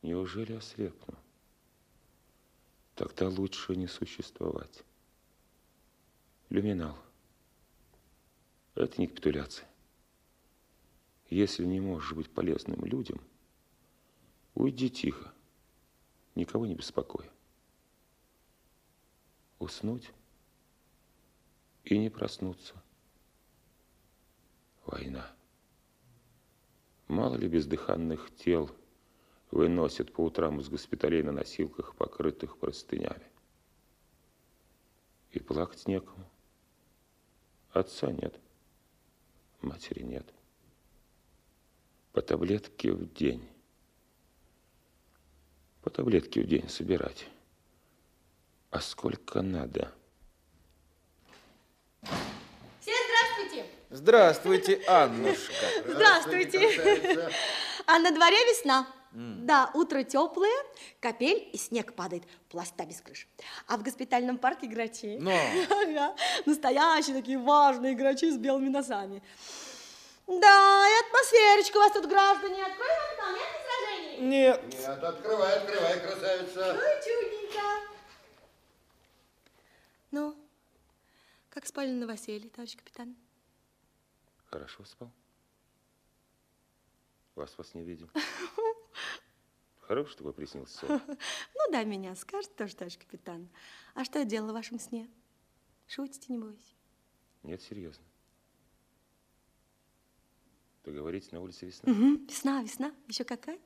Неужели ослепну? Тогда лучше не существовать. Люминал. Это не капитуляция. Если не можешь быть полезным людям, уйди тихо, никого не беспокоя. Уснуть и не проснуться. Война. Мало ли бездыханных тел выносят по утрам из госпиталей на носилках, покрытых простынями. И плакать некому. Отца нет, матери нет. По таблетке в день. По таблетке в день собирать. А сколько надо? Всем здравствуйте! Здравствуйте, Аннушка. Здравствуйте! А на дворе весна. Да, утро теплое, капель и снег падает, пласта без крыш. А в госпитальном парке грачи. Но. Ага, настоящие такие важные грачи с белыми носами. Да, и атмосферочка у вас тут, граждане. Откроем окно, нет возражений? Нет. Нет, открывай, красавица. Ой, чудненько. Ну, как спали на новоселье, товарищ капитан? Хорошо спал. Вас не видел. Хорош, чтобы приснился сон. Ну да, меня скажет тоже, товарищ капитан. А что я делала в вашем сне? Шутите, небось? Нет, серьезно. Договоритесь, на улице весна. Угу, весна. Еще какая?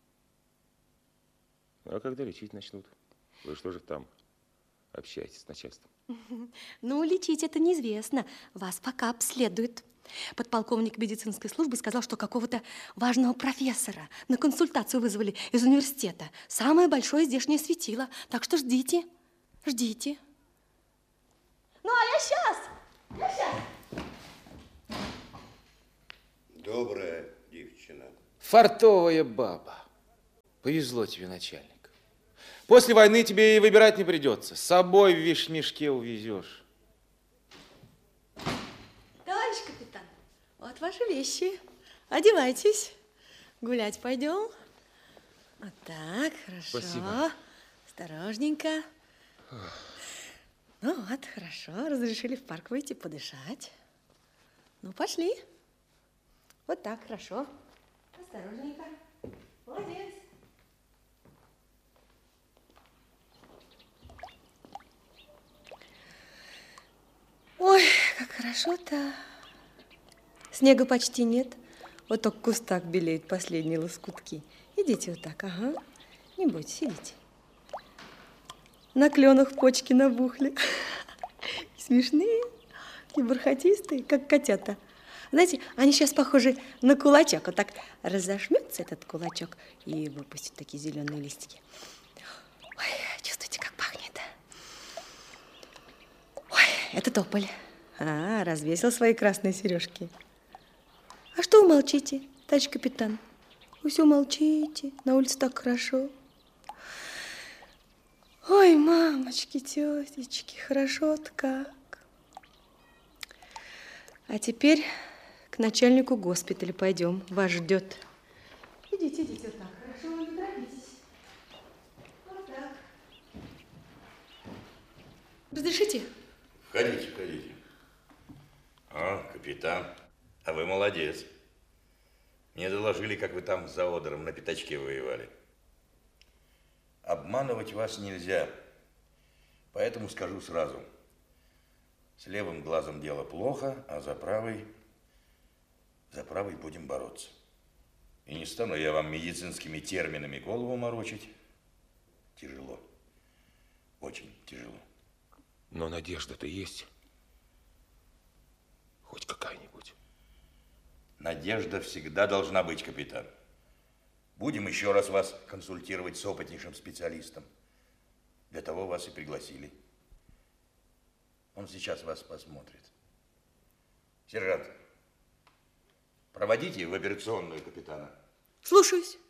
А когда лечить начнут? Вы что же там общаетесь с начальством? Ну, лечить это неизвестно. Вас пока обследуют. Подполковник медицинской службы сказал, что какого-то важного профессора на консультацию вызвали из университета. Самое большое здешнее светило. Так что ждите. Ну, а я сейчас. Добрая девчина. Фартовая баба. Повезло тебе, начальник. После войны тебе и выбирать не придется. С собой в вещмешке увезешь. Товарищ капитан, вот ваши вещи. Одевайтесь. Гулять пойдем. Вот так, хорошо. Спасибо. Осторожненько. Ну вот, хорошо. Разрешили в парк выйти подышать. Ну, пошли. Вот так, хорошо. Осторожненько. Молодец. Ой, как хорошо-то. Снега почти нет. Вот только в кустах белеют последние лоскутки. Идите вот так, ага. Не бойтесь, идите. На кленах почки набухли. Смешные и бархатистые, как котята. Знаете, они сейчас похожи на кулачок. Вот так разожмется этот кулачок и выпустит такие зеленые листики. Ой, чувствуете, как пахнет? Ой, это тополь. А, развесил свои красные сережки. А что вы молчите, товарищ капитан? Вы все молчите, на улице так хорошо. Ой, мамочки, тетечки, хорошо-то как. А теперь к начальнику госпиталя пойдем, вас ждет. Идите вот так, хорошо, не торопитесь. Вот так. Разрешите? Входите. О, капитан, а вы молодец. Мне доложили, как вы там за Одером на пятачке воевали. Обманывать вас нельзя, поэтому скажу сразу. С левым глазом дело плохо, а за правой будем бороться. И не стану я вам медицинскими терминами голову морочить. Тяжело, очень тяжело. Но надежда-то есть. Хоть какая-нибудь. Надежда всегда должна быть, капитан. Будем еще раз вас консультировать с опытнейшим специалистом. Для того вас и пригласили. Он сейчас вас посмотрит. Сержант, проводите в операционную капитана. Слушаюсь.